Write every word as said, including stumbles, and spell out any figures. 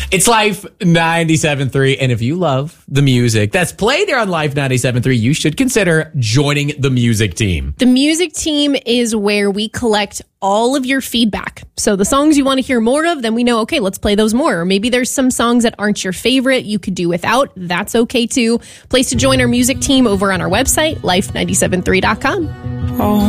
It's Life ninety-seven point three, and if you love the music that's played there on Life ninety-seven point three, you should consider joining the music team. The music team is where we collect all of your feedback. So the songs you want to hear more of, then we know, okay, let's play those more. Or maybe there's some songs that aren't your favorite you could do without. That's okay too. Place to join our music team over on our website, life nine seven three dot com. Oh.